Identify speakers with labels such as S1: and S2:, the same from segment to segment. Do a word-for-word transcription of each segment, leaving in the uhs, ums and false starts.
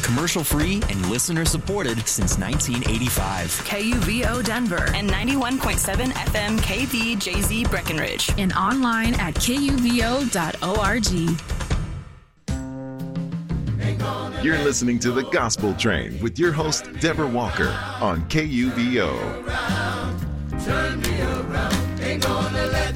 S1: commercial-free and listener-supported since nineteen eighty-five.
S2: K U V O Denver and ninety-one point seven F M K V J Z Breckenridge.
S3: And online at K U V O dot org.
S4: You're listening to The Gospel Train with your host, Deborah Walker, on K U V O.
S5: Turn me around, ain't gonna let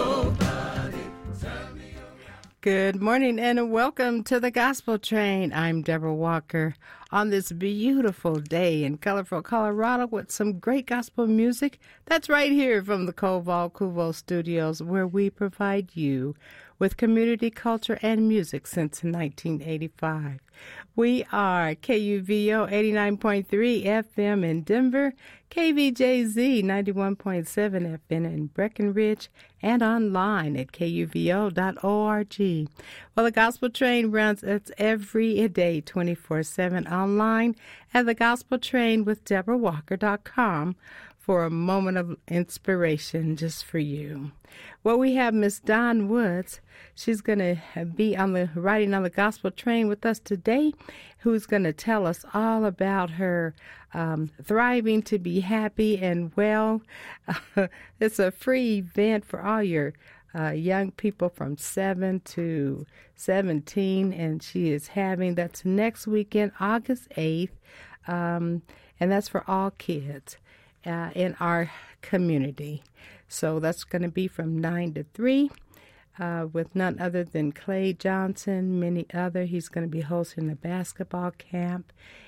S5: nobody turn me around.
S6: Good morning and welcome to The Gospel Train. I'm Deborah Walker on this beautiful day in colorful Colorado with some great gospel music. That's right here from the Koval Kuvo Studios, where we provide you with community culture and music since nineteen eighty-five. We are K U V O eighty-nine point three F M in Denver, K V J Z ninety-one point seven F M in Breckenridge, and online at K U V O dot org. Well, the Gospel Train runs its every day twenty-four seven online at the gospel train with deborah walker dot com for a moment of inspiration just for you. Well, we have Miss Dawn Woods. She's going to be on the riding on the Gospel Train with us today, who's going to tell us all about her um, Thriving to Be Happy and Well. Uh, it's a free event for all your uh, young people from seven to seventeen, and she is having, that's next weekend, August eighth, um, and that's for all kids uh, in our community. So that's going to be from nine to three uh, with none other than Clay Johnson, many other. He's going to be hosting a basketball camp.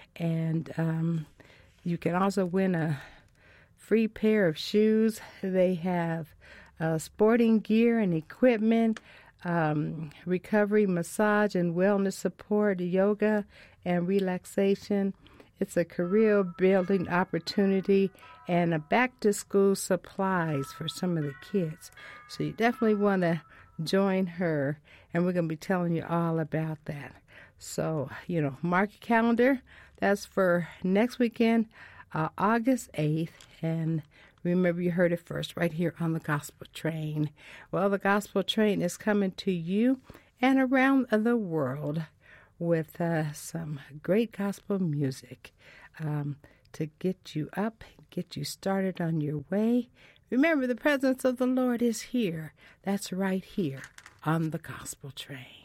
S6: And um, you can also win a free pair of shoes. They have uh, sporting gear and equipment, um, recovery, massage, and wellness support, yoga, and relaxation. It's a career-building opportunity and a back-to-school supplies for some of the kids. So you definitely want to join her, and we're going to be telling you all about that. So, you know, mark your calendar. That's for next weekend, uh, August eighth, and remember, you heard it first right here on the Gospel Train. Well, the Gospel Train is coming to you and around the world with uh, some great gospel music um, to get you up, get you started on your way. Remember, the presence of the Lord is here. That's right here on the Gospel Train.